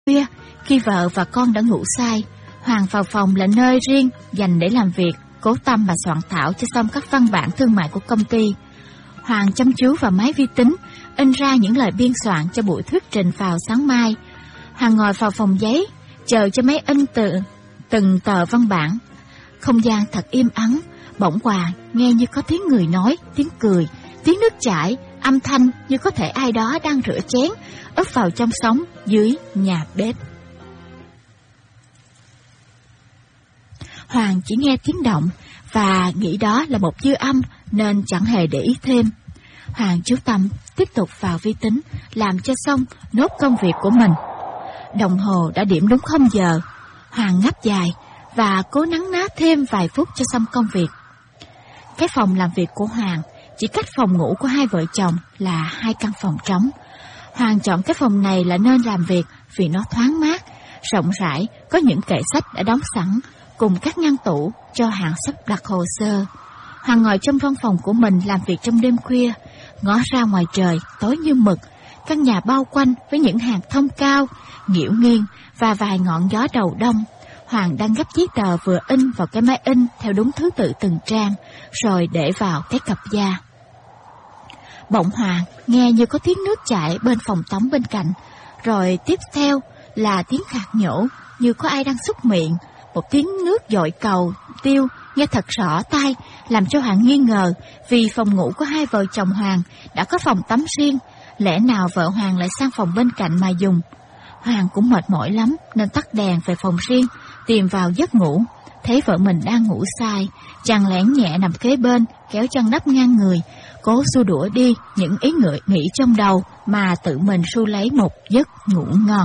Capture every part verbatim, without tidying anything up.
Khuya, khi vợ và con đã ngủ say, Hoàng vào phòng là nơi riêng dành để làm việc, cố tâm mà soạn thảo cho xong các văn bản thương mại của công ty. Hoàng chăm chú vào máy vi tính, in ra những lời biên soạn cho buổi thuyết trình vào sáng mai. Hoàng ngồi vào phòng giấy, chờ cho máy in từ từng tờ văn bản. Không gian thật im ắng, bỗng Hoàng nghe như có tiếng người nói, tiếng cười, tiếng nước chảy, âm thanh như có thể ai đó đang rửa chén, úp vào trong sóng dưới nhà bếp. Hoàng chỉ nghe tiếng động và nghĩ đó là một dư âm nên chẳng hề để ý thêm. Hoàng chú tâm tiếp tục vào vi tính, làm cho xong nốt công việc của mình. Đồng hồ đã điểm đúng không giờ. Hoàng ngáp dài và cố nắn ná thêm vài phút cho xong công việc. Cái phòng làm việc của Hoàng chỉ cách phòng ngủ của hai vợ chồng là hai căn phòng trống. Hoàng chọn cái phòng này là nơi làm việc vì nó thoáng mát, rộng rãi, có những kệ sách đã đóng sẵn, cùng các ngăn tủ cho hàng sắp đặt hồ sơ. Hoàng ngồi trong văn phòng của mình làm việc trong đêm khuya, ngó ra ngoài trời tối như mực, căn nhà bao quanh với những hàng thông cao, nghĩu nghiêng và vài ngọn gió đầu đông. Hoàng đang gấp giấy tờ vừa in vào cái máy in theo đúng thứ tự từng trang, rồi để vào cái cặp da. Bỗng Hoàng nghe như có tiếng nước chảy bên phòng tắm bên cạnh, rồi tiếp theo là tiếng khạc nhổ như có ai đang súc miệng. Một tiếng nước dội cầu tiêu nghe thật rõ tai, làm cho Hoàng nghi ngờ vì phòng ngủ của hai vợ chồng Hoàng đã có phòng tắm riêng, lẽ nào vợ Hoàng lại sang phòng bên cạnh mà dùng. Hoàng cũng mệt mỏi lắm nên tắt đèn về phòng riêng, tìm vào giấc ngủ. Thấy vợ mình đang ngủ say, chàng lẻn nhẹ nằm kế bên, kéo chăn đắp ngang người, cố xua đuổi đi những ý ngợi nghĩ trong đầu mà tự mình ru lấy một giấc ngủ ngon.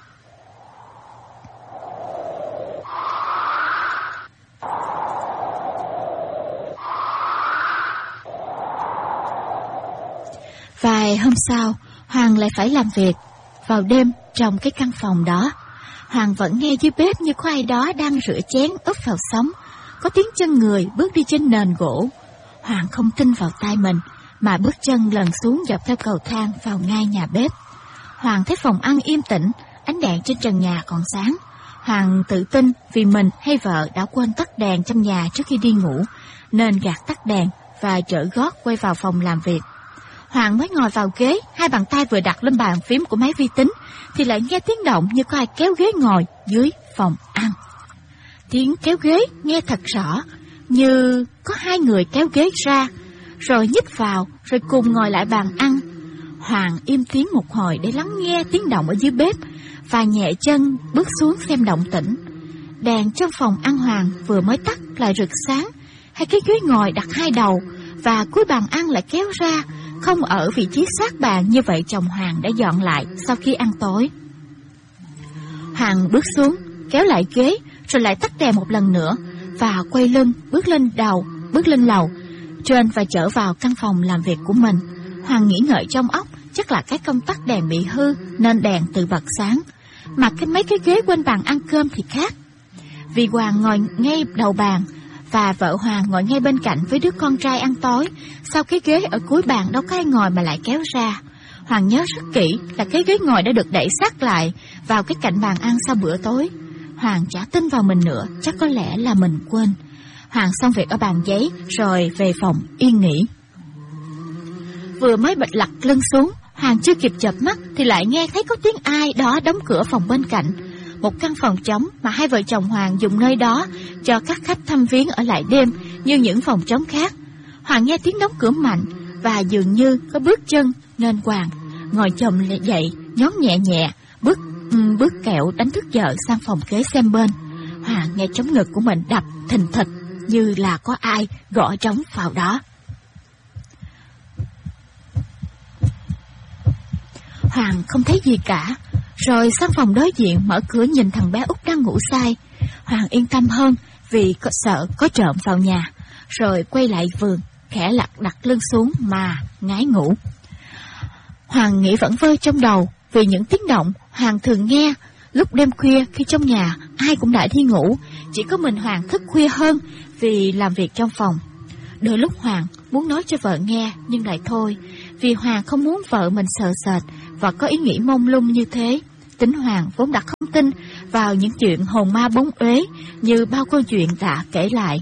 Vài hôm sau, Hoàng lại phải làm việc vào đêm trong cái căn phòng đó. Hoàng vẫn nghe dưới bếp như có ai đó đang rửa chén úp vào sóng, có tiếng chân người bước đi trên nền gỗ. Hoàng không tin vào tai mình, mà bước chân lần xuống dọc theo cầu thang vào ngay nhà bếp. Hoàng thấy phòng ăn im tĩnh, ánh đèn trên trần nhà còn sáng. Hoàng tự tin vì mình hay vợ đã quên tắt đèn trong nhà trước khi đi ngủ, nên gạt tắt đèn và trở gót quay vào phòng làm việc. Hoàng mới ngồi vào ghế, hai bàn tay vừa đặt lên bàn phím của máy vi tính, thì lại nghe tiếng động như có ai kéo ghế ngồi dưới phòng ăn. Tiếng kéo ghế nghe thật rõ, như có hai người kéo ghế ra, rồi nhích vào, rồi cùng ngồi lại bàn ăn. Hoàng im tiếng một hồi để lắng nghe tiếng động ở dưới bếp, và nhẹ chân bước xuống xem động tĩnh. Đèn trong phòng ăn Hoàng vừa mới tắt lại rực sáng, hai cái ghế ngồi đặt hai đầu, và cuối bàn ăn lại kéo ra, không ở vị trí sát bàn như vậy chồng Hoàng đã dọn lại sau khi ăn tối. Hoàng bước xuống, kéo lại ghế, rồi lại tắt đèn một lần nữa, và quay lưng, bước lên đầu, bước lên lầu, trên và trở vào căn phòng làm việc của mình. Hoàng nghĩ ngợi trong óc, chắc là cái công tắc đèn bị hư nên đèn tự bật sáng. Mà cái mấy cái ghế quanh bàn ăn cơm thì khác. Vì Hoàng ngồi ngay đầu bàn, và vợ Hoàng ngồi ngay bên cạnh với đứa con trai ăn tối. Sau cái ghế ở cuối bàn đâu có ai ngồi mà lại kéo ra. Hoàng nhớ rất kỹ là cái ghế ngồi đã được đẩy sát lại vào cái cạnh bàn ăn sau bữa tối. Hoàng chả tin vào mình nữa, chắc có lẽ là mình quên. Hoàng xong việc ở bàn giấy rồi về phòng yên nghỉ. Vừa mới bật lật lưng xuống, Hoàng chưa kịp chợp mắt thì lại nghe thấy có tiếng ai đó đóng cửa phòng bên cạnh. Một căn phòng trống mà hai vợ chồng Hoàng dùng nơi đó cho các khách thăm viếng ở lại đêm như những phòng trống khác. Hoàng nghe tiếng đóng cửa mạnh và dường như có bước chân, nên Hoàng ngồi chồm dậy, nhón nhẹ nhẹ, bước um, bước kẹo đánh thức vợ sang phòng kế xem bên. Hoàng nghe trống ngực của mình đập thình thịch như là có ai gõ trống vào đó. Hoàng không thấy gì cả, rồi sang phòng đối diện mở cửa nhìn thằng bé Út đang ngủ say. Hoàng yên tâm hơn vì có sợ có trộm vào nhà, rồi quay lại vườn, khẽ lật đặt lưng xuống mà ngái ngủ. Hoàng nghĩ vẩn vơ trong đầu vì những tiếng động Hoàng thường nghe lúc đêm khuya khi trong nhà ai cũng đã đi ngủ, chỉ có mình Hoàng thức khuya hơn vì làm việc trong phòng. Đôi lúc Hoàng muốn nói cho vợ nghe nhưng lại thôi, vì Hoàng không muốn vợ mình sợ sệt và có ý nghĩ mông lung như thế. Tính Hoàng vốn đã không tin vào những chuyện hồn ma bóng uế như bao câu chuyện đã kể lại.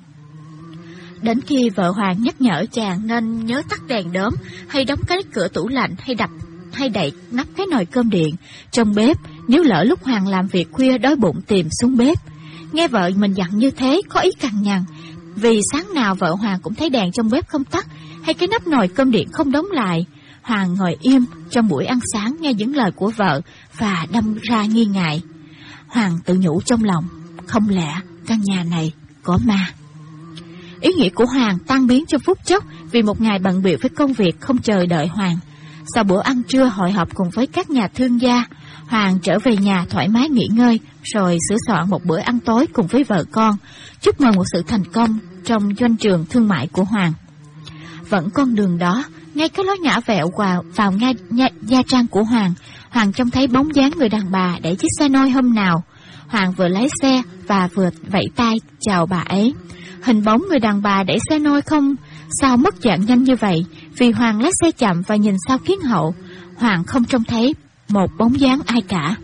Đến khi vợ Hoàng nhắc nhở chàng nên nhớ tắt đèn đóm, hay đóng cái cửa tủ lạnh, hay đập hay đậy nắp cái nồi cơm điện trong bếp, nếu lỡ lúc Hoàng làm việc khuya đói bụng tìm xuống bếp. Nghe vợ mình dặn như thế có ý cằn nhằn, vì sáng nào vợ Hoàng cũng thấy đèn trong bếp không tắt, hay cái nắp nồi cơm điện không đóng lại. Hoàng ngồi im trong buổi ăn sáng nghe những lời của vợ và đâm ra nghi ngại. Hoàng tự nhủ trong lòng, không lẽ căn nhà này có ma. Ý nghĩ của Hoàng tan biến trong phút chốc vì một ngày bận bịu với công việc không chờ đợi Hoàng. Sau bữa ăn trưa hội họp cùng với các nhà thương gia, Hoàng trở về nhà thoải mái nghỉ ngơi, rồi sửa soạn một bữa ăn tối cùng với vợ con, chúc mừng một sự thành công trong doanh trường thương mại của Hoàng. Vẫn con đường đó, ngay cái lối nhỏ vẹo vào, vào ngay nha, gia trang của Hoàng, Hoàng trông thấy bóng dáng người đàn bà để chiếc xe nôi hôm nào. Hoàng vừa lái xe và vừa vẫy tay chào bà ấy. Hình bóng người đàn bà đẩy xe nôi không sao mất dạng nhanh như vậy, vì Hoàng lái xe chậm và nhìn sau kiến hậu. Hoàng không trông thấy một bóng dáng ai cả.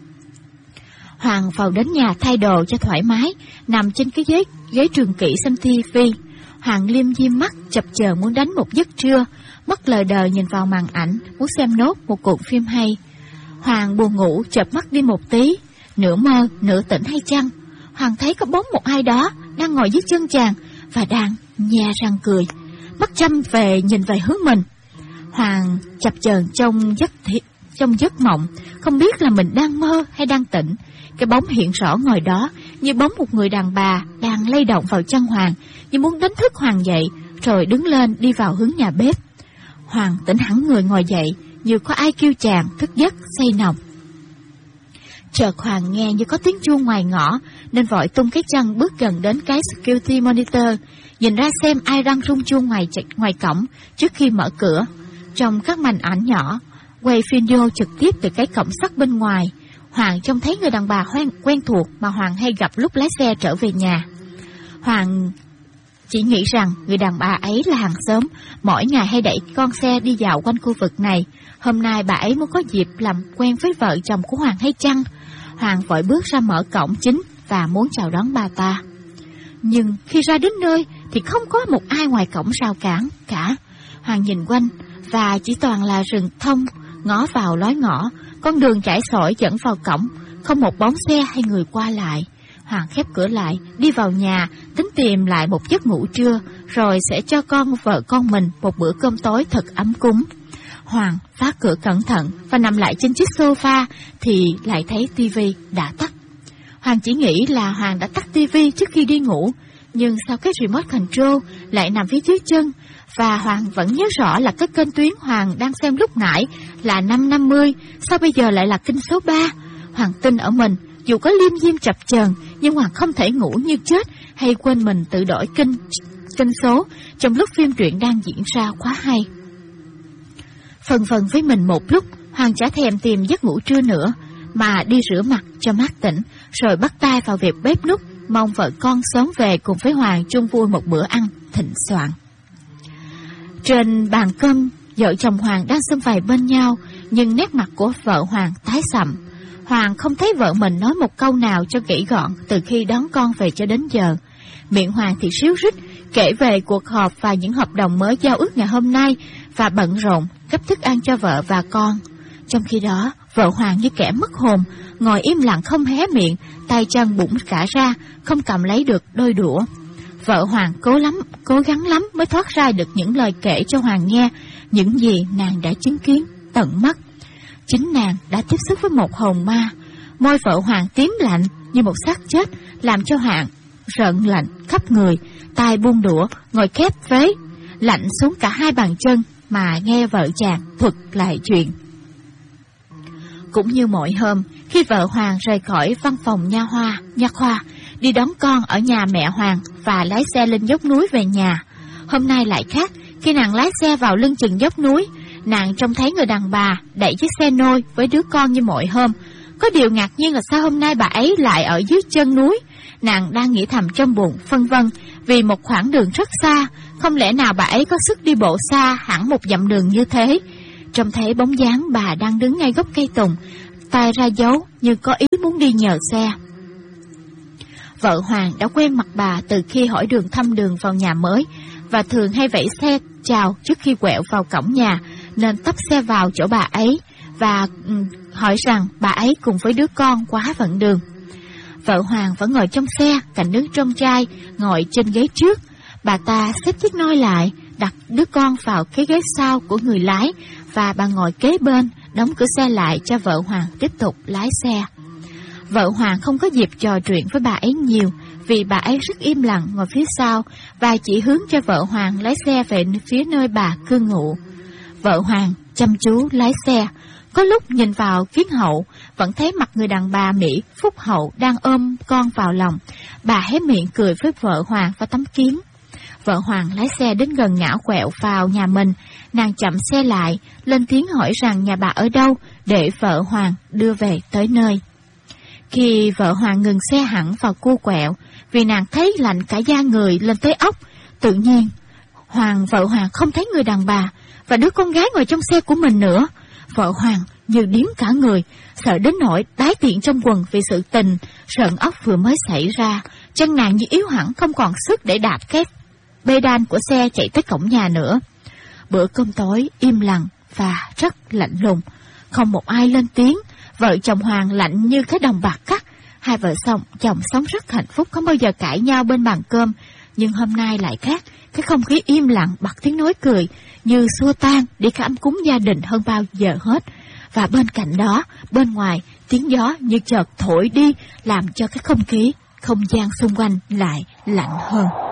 Hoàng vào đến nhà thay đồ cho thoải mái, nằm trên cái ghế ghế trường kỷ xem tivi. Hoàng liêm diêm mắt chập chờn muốn đánh một giấc trưa, mất lời đời nhìn vào màn ảnh muốn xem nốt một cuộn phim hay. Hoàng buồn ngủ chợp mắt đi một tí, nửa mơ nửa tỉnh hay chăng. Hoàng thấy có bóng một ai đó đang ngồi dưới chân chàng và đang nhe răng cười, mắt chăm về nhìn về hướng mình. Hoàng chập chờn trong giấc thi, trong giấc mộng, không biết là mình đang mơ hay đang tỉnh. Cái bóng hiện rõ ngồi đó như bóng một người đàn bà đang lay động vào chân Hoàng, như muốn đánh thức Hoàng dậy, rồi đứng lên đi vào hướng nhà bếp. Hoàng tỉnh hẳn người ngồi dậy, như có ai kêu chàng thức giấc say nồng. Chợt Hoàng nghe như có tiếng chuông ngoài ngõ, nên vội tung cái chân bước gần đến cái security monitor, nhìn ra xem ai răng rung chuông ngoài ngoài cổng trước khi mở cửa. Trong các màn ảnh nhỏ quay video trực tiếp từ cái cổng sắt bên ngoài, Hoàng trông thấy người đàn bà quen, quen thuộc mà Hoàng hay gặp lúc lái xe trở về nhà. Hoàng chỉ nghĩ rằng người đàn bà ấy là hàng xóm, mỗi ngày hay đẩy con xe đi dạo quanh khu vực này. Hôm nay bà ấy muốn có dịp làm quen với vợ chồng của Hoàng hay chăng? Hoàng vội bước ra mở cổng chính và muốn chào đón bà ta. Nhưng khi ra đến nơi thì không có một ai ngoài cổng rào cản cả. Hoàng nhìn quanh và chỉ toàn là rừng thông, ngó vào lối ngõ, con đường trải sỏi dẫn vào cổng, không một bóng xe hay người qua lại. Hoàng khép cửa lại, đi vào nhà, tính tìm lại một giấc ngủ trưa, rồi sẽ cho con vợ con mình một bữa cơm tối thật ấm cúng. Hoàng phá cửa cẩn thận và nằm lại trên chiếc sofa thì lại thấy tivi đã tắt. Hoàng chỉ nghĩ là Hoàng đã tắt tivi trước khi đi ngủ, nhưng sao cái remote control lại nằm phía dưới chân, và Hoàng vẫn nhớ rõ là cái kênh tuyến Hoàng đang xem lúc nãy là năm năm mươi, sao bây giờ lại là kênh số ba? Hoàng tin ở mình, dù có liêm diêm chập chờn, nhưng Hoàng không thể ngủ như chết hay quên mình tự đổi kênh kênh số trong lúc phim truyện đang diễn ra quá hay. Phần phần với mình một lúc, Hoàng chả thèm tìm giấc ngủ trưa nữa, mà đi rửa mặt cho mát tỉnh, rồi bắt tay vào việc bếp núc, mong vợ con sớm về cùng với Hoàng chung vui một bữa ăn thịnh soạn. Trên bàn cơm, vợ chồng Hoàng đang xum vầy bên nhau, nhưng nét mặt của vợ Hoàng tái sậm. Hoàng không thấy vợ mình nói một câu nào cho kỹ gọn từ khi đón con về cho đến giờ. Miệng Hoàng thì ríu rít, kể về cuộc họp và những hợp đồng mới giao ước ngày hôm nay, và bận rộn gấp thức ăn cho vợ và con. Trong khi đó, vợ Hoàng như kẻ mất hồn, ngồi im lặng không hé miệng, tay chân bụng cả ra, không cầm lấy được đôi đũa. Vợ Hoàng cố lắm, cố gắng lắm mới thoát ra được những lời kể cho Hoàng nghe, những gì nàng đã chứng kiến tận mắt. Chính nàng đã tiếp xúc với một hồn ma. Môi vợ Hoàng tím lạnh như một xác chết, làm cho Hoàng rợn lạnh khắp người, tay buông đũa, ngồi khép vế, lạnh xuống cả hai bàn chân mà nghe vợ chàng thuật lại chuyện. Cũng như mọi hôm, khi vợ Hoàng rời khỏi văn phòng nha hoa, nha khoa, đi đón con ở nhà mẹ Hoàng và lái xe lên dốc núi về nhà. Hôm nay lại khác, khi nàng lái xe vào lưng chừng dốc núi, nàng trông thấy người đàn bà đẩy chiếc xe nôi với đứa con như mọi hôm. Có điều ngạc nhiên là sao hôm nay bà ấy lại ở dưới chân núi. Nàng đang nghĩ thầm trong bụng, phân vân, vì một khoảng đường rất xa, không lẽ nào bà ấy có sức đi bộ xa hẳn một dặm đường như thế. Trông thấy bóng dáng bà đang đứng ngay gốc cây tùng, tay ra dấu như có ý muốn đi nhờ xe. Vợ Hoàng đã quen mặt bà từ khi hỏi đường thăm đường vào nhà mới, và thường hay vẫy xe chào trước khi quẹo vào cổng nhà, nên tấp xe vào chỗ bà ấy và um, hỏi rằng bà ấy cùng với đứa con quá phận đường. Vợ Hoàng vẫn ngồi trong xe, cạnh đứa con trai ngồi trên ghế trước. Bà ta xếp chiếc nôi lại, đặt đứa con vào cái ghế sau của người lái, và bà ngồi kế bên, đóng cửa xe lại cho vợ Hoàng tiếp tục lái xe. Vợ Hoàng không có dịp trò chuyện với bà ấy nhiều, vì bà ấy rất im lặng ngồi phía sau và chỉ hướng cho vợ Hoàng lái xe về phía nơi bà cư ngụ. Vợ Hoàng chăm chú lái xe, có lúc nhìn vào kính hậu, vẫn thấy mặt người đàn bà Mỹ phúc hậu đang ôm con vào lòng. Bà hé miệng cười với vợ Hoàng và tấm kiến. Vợ Hoàng lái xe đến gần ngã quẹo vào nhà mình, nàng chậm xe lại, lên tiếng hỏi rằng nhà bà ở đâu, để vợ Hoàng đưa về tới nơi. Khi vợ Hoàng ngừng xe hẳn vào cua quẹo, vì nàng thấy lạnh cả da người lên tới óc, tự nhiên Hoàng vợ Hoàng không thấy người đàn bà và đứa con gái ngồi trong xe của mình nữa. Vợ Hoàng như điếng cả người, sợ đến nỗi đái tiện trong quần vì sự tình sợn óc vừa mới xảy ra. Chân nàng như yếu hẳn, không còn sức để đạp cái bê đan của xe chạy tới cổng nhà nữa. Bữa cơm tối im lặng và rất lạnh lùng, không một ai lên tiếng. Vợ chồng Hoàng lạnh như cái đồng bạc cắt. Hai vợ chồng chồng sống rất hạnh phúc, không bao giờ cãi nhau bên bàn cơm. Nhưng hôm nay lại khác, cái không khí im lặng bật tiếng nói cười như xua tan đi cái ấm cúng gia đình hơn bao giờ hết. Và bên cạnh đó, bên ngoài, tiếng gió như chợt thổi đi, làm cho cái không khí, không gian xung quanh lại lạnh hơn.